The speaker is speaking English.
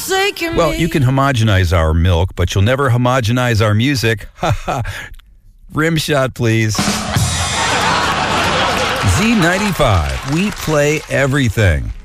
forsaken me. Well, you can homogenize our milk, but you'll never homogenize our music. Ha ha. Rim shot, please. Z95. We play everything.